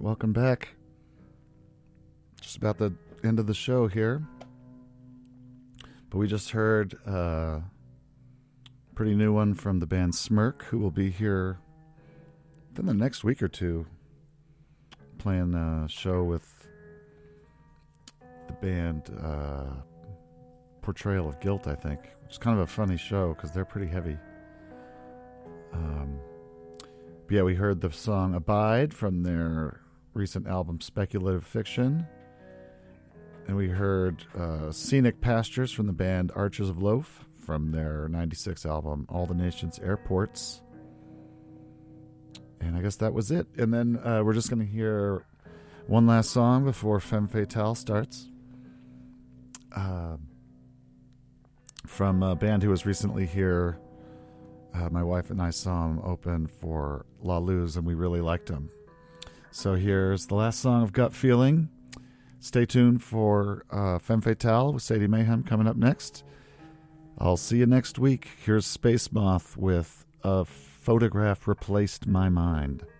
welcome back. Just about the end of the show here. But we just heard a pretty new one from the band Smirk, who will be here within the next week or two, playing a show with the band Portrayal of Guilt, I think. It's kind of a funny show because they're pretty heavy. But yeah, we heard the song Abide from their recent album Speculative Fiction. And we heard Scenic Pastures from the band Archers of Loaf from their 96 album All the Nation's Airports. And I guess that was it. And then we're just going to hear one last song before Femme Fatale starts. From a band who was recently here. My wife and I saw him open for La Luz, and we really liked him. So here's the last song of Gut Feeling. Stay tuned for Femme Fatale with Sadie Mayhem coming up next. I'll see you next week. Here's Space Moth with A Photograph Replaced My Mind.